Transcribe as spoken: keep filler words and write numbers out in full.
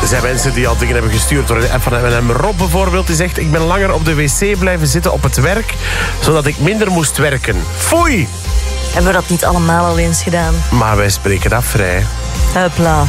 zijn mensen die al dingen hebben gestuurd. Van hem Rob bijvoorbeeld, die zegt... Ik ben langer op de wc blijven zitten op het werk... zodat ik minder moest werken. Foei! Hebben we dat niet allemaal al eens gedaan? Maar wij spreken dat vrij. Hupla.